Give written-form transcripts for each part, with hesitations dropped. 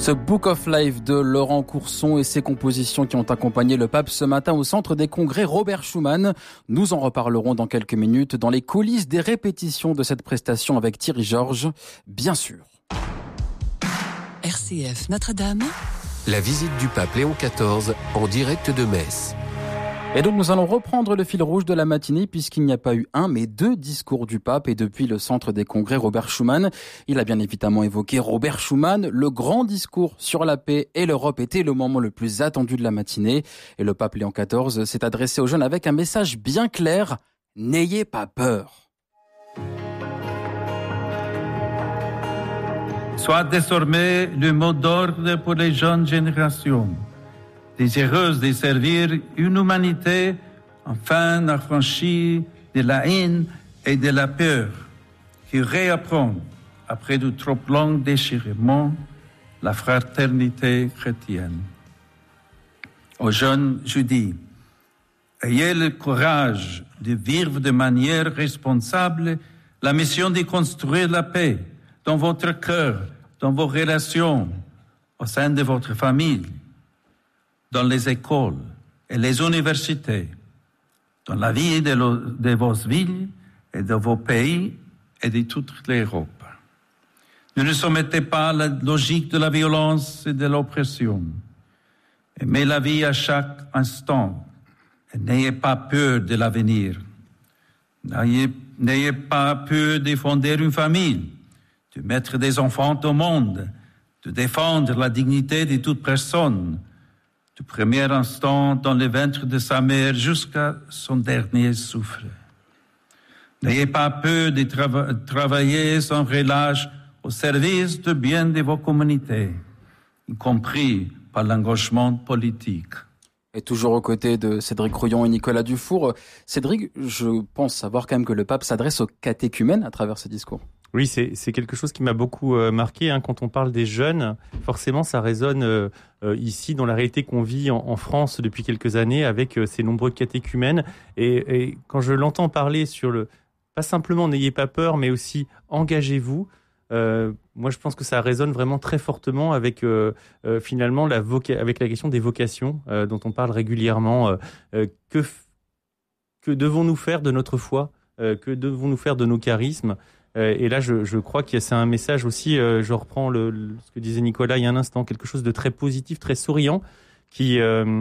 Ce Book of Life de Laurent Courson et ses compositions qui ont accompagné le pape ce matin au centre des congrès Robert Schuman. Nous en reparlerons dans quelques minutes dans les coulisses des répétitions de cette prestation avec Thierry Georges, bien sûr. RCF Notre-Dame. La visite du pape Léon XIV en direct de Metz. Et donc nous allons reprendre le fil rouge de la matinée puisqu'il n'y a pas eu un mais deux discours du pape et depuis le centre des congrès Robert Schuman. Il a bien évidemment évoqué Robert Schuman. Le grand discours sur la paix et l'Europe était le moment le plus attendu de la matinée. Et le pape Léon XIV s'est adressé aux jeunes avec un message bien clair. N'ayez pas peur. Soit désormais le mot d'ordre pour les jeunes générations, désireuses de servir une humanité enfin affranchie de la haine et de la peur, qui réapprend, après de trop longs déchirements, la fraternité chrétienne. Aux jeunes, je dis, ayez le courage de vivre de manière responsable la mission de construire la paix dans votre cœur, dans vos relations, au sein de votre famille, dans les écoles et les universités, dans la vie de vos villes et de vos pays et de toute l'Europe. Ne soumettez pas à la logique de la violence et de l'oppression. Aimez la vie à chaque instant et n'ayez pas peur de l'avenir. N'ayez pas peur de fonder une famille, de mettre des enfants au monde, de défendre la dignité de toute personne, du premier instant dans le ventre de sa mère jusqu'à son dernier souffle. N'ayez pas peur de travailler sans relâche au service du bien de vos communautés, y compris par l'engagement politique. Et toujours aux côtés de Cédric Rouillon et Nicolas Dufour. Cédric, je pense savoir quand même que le pape s'adresse aux catéchumènes à travers ce discours. Oui, c'est quelque chose qui m'a beaucoup marqué. Quand on parle des jeunes, forcément, ça résonne ici dans la réalité qu'on vit en France depuis quelques années avec ces nombreux catéchumènes. Et quand je l'entends parler sur pas simplement n'ayez pas peur, mais aussi engagez-vous. Moi, je pense que ça résonne vraiment très fortement avec finalement avec la question des vocations dont on parle régulièrement. Que devons-nous faire de notre foi ? Que devons-nous faire de nos charismes ? Et là, je crois que c'est un message aussi, je reprends ce que disait Nicolas il y a un instant, quelque chose de très positif, très souriant, qui,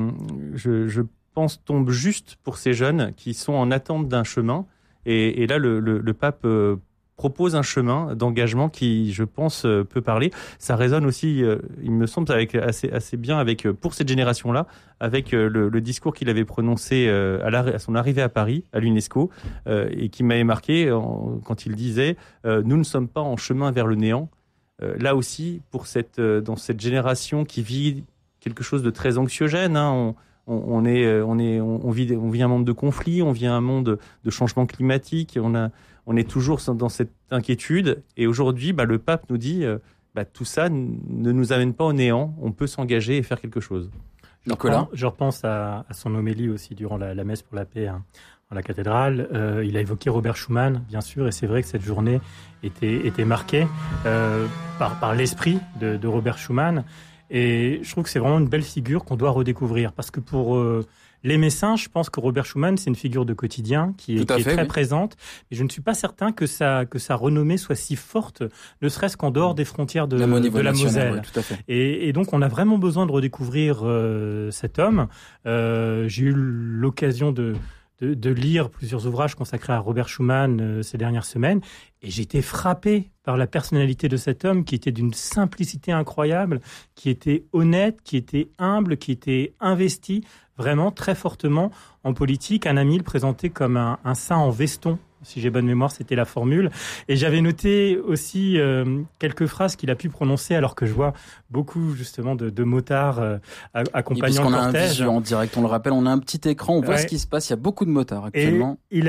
je pense, tombe juste pour ces jeunes qui sont en attente d'un chemin. Et là, le pape propose un chemin d'engagement qui, je pense, peut parler. Ça résonne aussi, il me semble, avec assez bien avec pour cette génération-là, avec le discours qu'il avait prononcé à son arrivée à Paris, à l'UNESCO, et qui m'avait marqué quand il disait « Nous ne sommes pas en chemin vers le néant ». Là aussi, dans cette génération qui vit quelque chose de très anxiogène, on vit un monde de conflits, on vit un monde de changement climatique, on est toujours dans cette inquiétude. Et aujourd'hui, le pape nous dit tout ça ne nous amène pas au néant. On peut s'engager et faire quelque chose. Nicolas, je repense à son homélie aussi durant la messe pour la paix à la cathédrale. Il a évoqué Robert Schuman, bien sûr, et c'est vrai que cette journée était marquée par l'esprit de Robert Schuman. Et je trouve que c'est vraiment une belle figure qu'on doit redécouvrir. Parce que pour les Messins, je pense que Robert Schuman, c'est une figure de quotidien qui est très présente. Mais je ne suis pas certain que sa renommée soit si forte, ne serait-ce qu'en dehors des frontières de la Moselle. Oui, tout à fait. Et donc, on a vraiment besoin de redécouvrir cet homme. J'ai eu l'occasion de lire plusieurs ouvrages consacrés à Robert Schuman ces dernières semaines. Et j'ai été frappé par la personnalité de cet homme qui était d'une simplicité incroyable, qui était honnête, qui était humble, qui était investi vraiment très fortement en politique. Un ami le présentait comme un saint en veston. Si j'ai bonne mémoire, c'était la formule. Et j'avais noté aussi quelques phrases qu'il a pu prononcer alors que je vois beaucoup justement de motards accompagnant le cortège. On a un visu en direct, on le rappelle, on a un petit écran, on voit ce qui se passe, il y a beaucoup de motards actuellement. Et